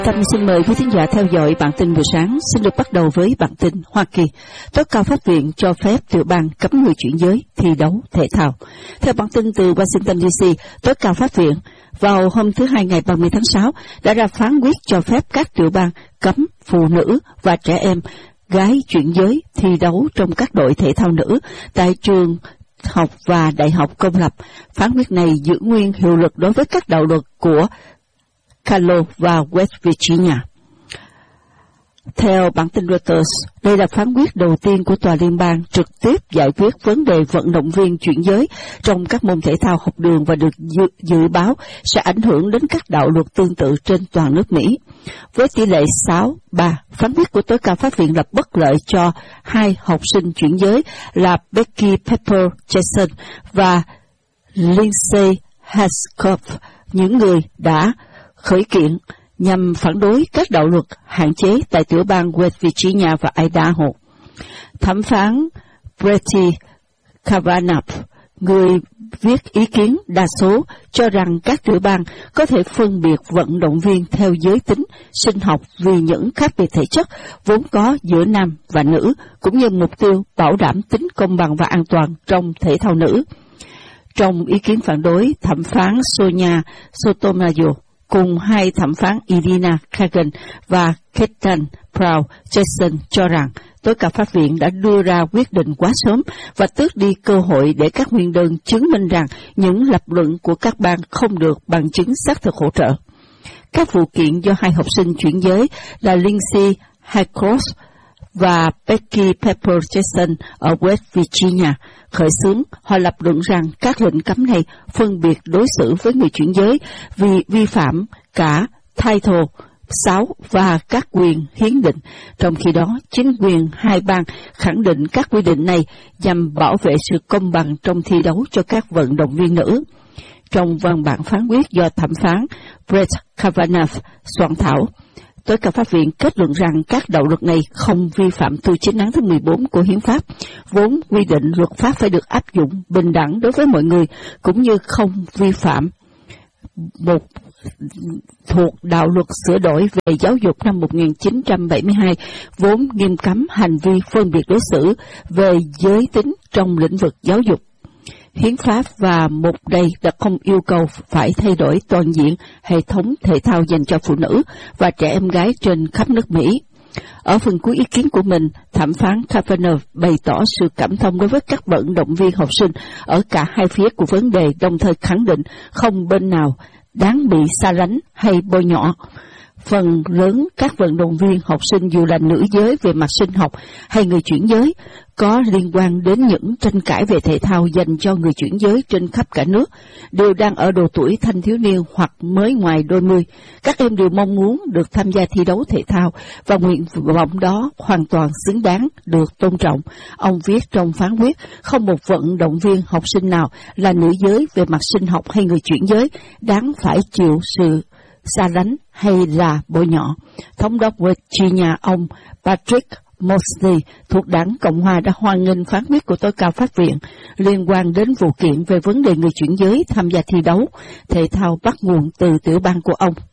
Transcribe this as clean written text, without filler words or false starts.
Tâm xin mời quý thính giả theo dõi bản tin buổi sáng. Xin được bắt đầu với bản tin Hoa Kỳ. Tối cao pháp viện cho phép tiểu bang cấm người chuyển giới thi đấu thể thao. Theo bản tin từ Washington DC, tối cao pháp viện vào hôm thứ Hai ngày 30 tháng 6 đã ra phán quyết cho phép các tiểu bang cấm phụ nữ và trẻ em gái chuyển giới thi đấu trong các đội thể thao nữ tại trường học và đại học công lập. Phán quyết này giữ nguyên hiệu lực đối với các đạo luật của Carlo và West Virginia. Theo bản tin Reuters, đây là phán quyết đầu tiên của tòa liên bang trực tiếp giải quyết vấn đề vận động viên chuyển giới trong các môn thể thao học đường và được dự báo sẽ ảnh hưởng đến các đạo luật tương tự trên toàn nước Mỹ. Với tỷ lệ 6-3, phán quyết của tối cao pháp viện là bất lợi cho hai học sinh chuyển giới là Becky Pepper Jackson và Lindsay Haskoff, những người đã khởi kiện nhằm phản đối các đạo luật hạn chế tại tiểu bang West Virginia và Idaho. Thẩm phán Brett Kavanaugh, người viết ý kiến đa số, cho rằng các tiểu bang có thể phân biệt vận động viên theo giới tính, sinh học vì những khác biệt thể chất vốn có giữa nam và nữ, cũng như mục tiêu bảo đảm tính công bằng và an toàn trong thể thao nữ. Trong ý kiến phản đối, thẩm phán Sonia Sotomayor cùng hai thẩm phán Elena Kagan và Ketan Brown Jackson cho rằng tối cao pháp viện đã đưa ra quyết định quá sớm và tước đi cơ hội để các nguyên đơn chứng minh rằng những lập luận của các bang không được bằng chứng xác thực hỗ trợ. Các vụ kiện do hai học sinh chuyển giới là Lindsay Haskoff và Becky Pepper Jackson ở West Virginia khởi xướng, họ lập luận rằng các lệnh cấm này phân biệt đối xử với người chuyển giới vì vi phạm cả Title 6 và các quyền hiến định. Trong khi đó, chính quyền hai bang khẳng định các quy định này nhằm bảo vệ sự công bằng trong thi đấu cho các vận động viên nữ. Trong văn bản phán quyết do thẩm phán Brett Kavanaugh soạn thảo, tối cao pháp viện kết luận rằng các đạo luật này không vi phạm thư 9 án thứ 14 của hiến pháp, vốn quy định luật pháp phải được áp dụng bình đẳng đối với mọi người, cũng như không vi phạm một thuộc đạo luật sửa đổi về giáo dục năm 1972, vốn nghiêm cấm hành vi phân biệt đối xử về giới tính trong lĩnh vực giáo dục. Hiến pháp và một đây đã không yêu cầu phải thay đổi toàn diện hệ thống thể thao dành cho phụ nữ và trẻ em gái trên khắp nước Mỹ. Ở phần cuối ý kiến của mình, thẩm phán Kavanaugh bày tỏ sự cảm thông đối với các vận động viên học sinh ở cả hai phía của vấn đề, đồng thời khẳng định không bên nào đáng bị xa lánh hay bôi nhọ. Phần lớn các vận động viên học sinh, dù là nữ giới về mặt sinh học hay người chuyển giới, có liên quan đến những tranh cãi về thể thao dành cho người chuyển giới trên khắp cả nước, đều đang ở độ tuổi thanh thiếu niên hoặc mới ngoài đôi mươi. Các em đều mong muốn được tham gia thi đấu thể thao và nguyện vọng đó hoàn toàn xứng đáng được tôn trọng. Ông viết trong phán quyết, không một vận động viên học sinh nào là nữ giới về mặt sinh học hay người chuyển giới đáng phải chịu sự xa lánh hay là bôi nhọ. Thống đốc Virginia ông Patrick Mosley thuộc đảng Cộng hòa đã hoan nghênh phán quyết của tối cao pháp viện liên quan đến vụ kiện về vấn đề người chuyển giới tham gia thi đấu thể thao bắt nguồn từ tiểu bang của ông.